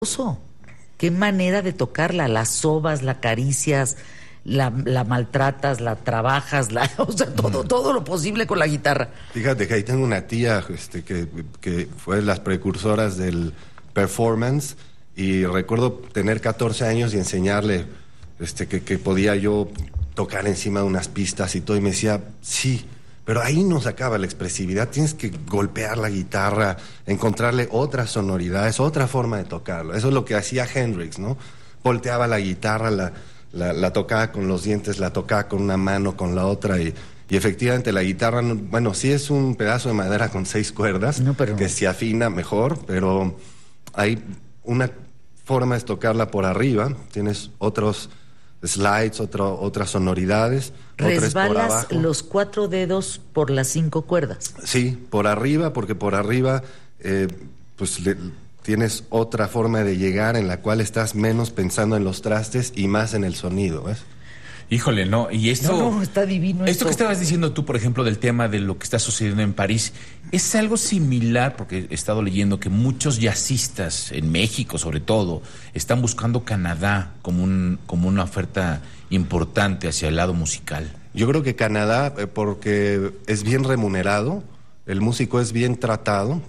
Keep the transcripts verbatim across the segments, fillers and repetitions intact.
Oso, qué manera de tocarla, la sobas, la acaricias, la, la maltratas, la trabajas, la, o sea, todo, todo lo posible con la guitarra. Fíjate que ahí tengo una tía este, que, que fue de las precursoras del performance, y recuerdo tener catorce años y enseñarle este, que, que podía yo tocar encima de unas pistas y todo, y me decía, sí, pero ahí no se acaba la expresividad, tienes que golpear la guitarra, encontrarle otras sonoridades, otra forma de tocarlo. Eso es lo que hacía Hendrix, ¿no? Volteaba la guitarra, la, la, la tocaba con los dientes, la tocaba con una mano, con la otra, y, y efectivamente la guitarra, no, bueno, sí es un pedazo de madera con seis cuerdas, no, pero... que se afina mejor, pero hay una forma de tocarla por arriba, tienes otros slides, otro, otras sonoridades. Resbalas los cuatro dedos por las cinco cuerdas. Sí, por arriba, porque por arriba eh, pues le, tienes otra forma de llegar en la cual estás menos pensando en los trastes y más en el sonido, ¿ves? Híjole, no, y esto... No, no, está divino esto. Esto que estabas diciendo tú, por ejemplo, del tema de lo que está sucediendo en París, ¿es algo similar? Porque he estado leyendo que muchos jazzistas, en México sobre todo, están buscando Canadá como, un, como una oferta importante hacia el lado musical. Yo creo que Canadá, eh, porque es bien remunerado, el músico es bien tratado,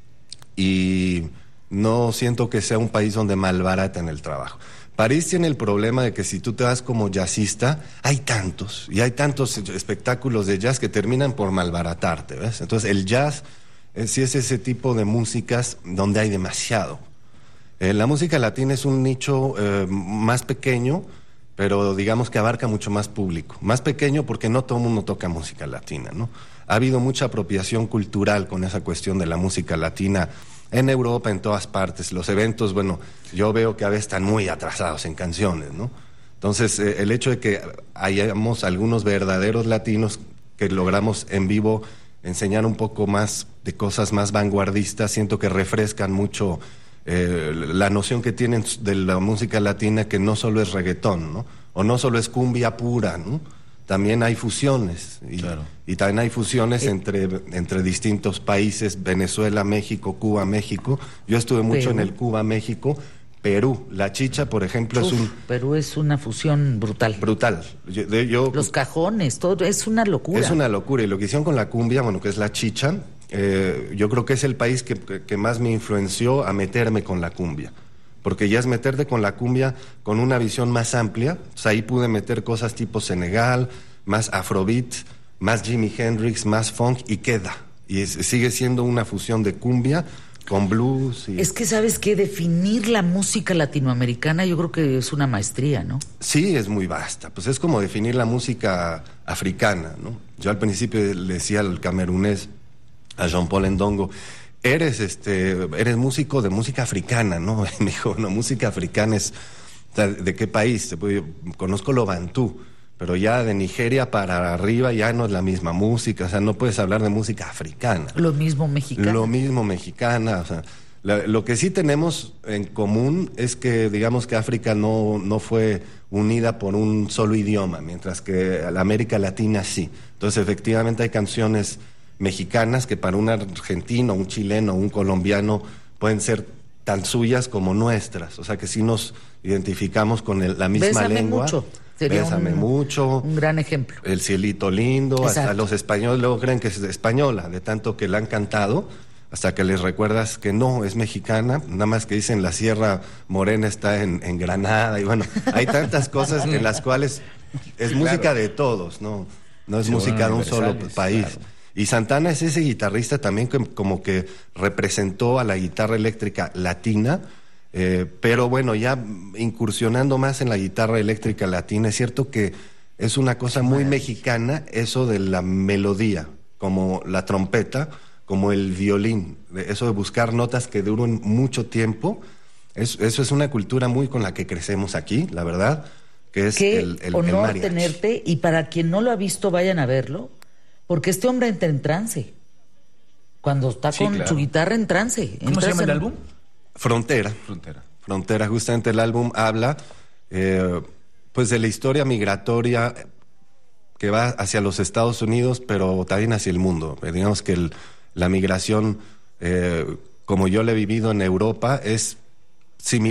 y no siento que sea un país donde malbaraten el trabajo. París tiene el problema de que si tú te vas como jazzista, hay tantos, y hay tantos espectáculos de jazz que terminan por malbaratarte, ¿ves? Entonces el jazz eh, sí es ese tipo de músicas donde hay demasiado. Eh, la música latina es un nicho eh, más pequeño, pero digamos que abarca mucho más público. Más pequeño porque no todo el mundo toca música latina, ¿no? Ha habido mucha apropiación cultural con esa cuestión de la música latina en Europa, en todas partes. Los eventos, bueno, yo veo que a veces están muy atrasados en canciones, ¿no? Entonces, eh, el hecho de que hayamos algunos verdaderos latinos que logramos en vivo enseñar un poco más de cosas más vanguardistas, siento que refrescan mucho eh, la noción que tienen de la música latina, que no solo es reggaetón, ¿no? O no solo es cumbia pura, ¿no? También hay fusiones, y, claro. y también hay fusiones eh, entre, entre distintos países, Venezuela, México, Cuba, México. Yo estuve mucho Perú. en el Cuba, México, Perú. La chicha, por ejemplo, Uf, es un... Perú es una fusión brutal. Brutal. Yo, de, yo, Los cajones, todo, es una locura. Es una locura, y lo que hicieron con la cumbia, bueno, que es la chicha, eh, yo creo que es el país que, que, que más me influenció a meterme con la cumbia. Porque ya es meterte con la cumbia con una visión más amplia. O sea, ahí pude meter cosas tipo Senegal, más Afrobeat, más Jimi Hendrix, más funk, y queda. Y es, sigue siendo una fusión de cumbia con blues. Y... Es que, ¿sabes qué? Definir la música latinoamericana yo creo que es una maestría, ¿no? Sí, es muy vasta. Pues es como definir la música africana, ¿no? Yo al principio le decía al camerunés, a Jean-Paul Ndongo, eres este eres músico de música africana, ¿no? Me dijo, no, música africana es, ¿de qué país? Conozco lo bantú, pero ya de Nigeria para arriba ya no es la misma música, o sea, no puedes hablar de música africana. Lo mismo mexicana. Lo mismo mexicana, o sea, la, lo que sí tenemos en común es que, digamos que África no, no fue unida por un solo idioma, mientras que la América Latina sí. Entonces, efectivamente hay canciones mexicanas que para un argentino, un chileno, un colombiano pueden ser tan suyas como nuestras, o sea que sí nos identificamos con el, la misma Bésame lengua. Mucho. Sería Bésame un, mucho. Un gran ejemplo. El cielito lindo. Exacto. Hasta los españoles luego creen que es española, de tanto que la han cantado, hasta que les recuerdas que no, es mexicana, nada más que dicen la Sierra Morena está en, en Granada, y bueno, hay tantas cosas en las cuales es sí, música claro. de todos, no, no es sí, música bueno, de un solo país. Claro. Y Santana es ese guitarrista también que como que representó a la guitarra eléctrica latina, eh, pero bueno, ya incursionando más en la guitarra eléctrica latina, es cierto que es una cosa muy mexicana eso de la melodía, como la trompeta, como el violín, eso de buscar notas que duren mucho tiempo, es, eso es una cultura muy con la que crecemos aquí, la verdad, que es Qué el, el, honor el mariachi. Tenerte, y para quien no lo ha visto, vayan a verlo. Porque este hombre entra en trance. Cuando está sí, con claro. su guitarra en trance. ¿Cómo se llama en... el álbum? Frontera. Frontera. Frontera, justamente el álbum habla eh, pues de la historia migratoria que va hacia los Estados Unidos, pero también hacia el mundo. Eh, digamos que el, la migración, eh, como yo la he vivido en Europa, es similar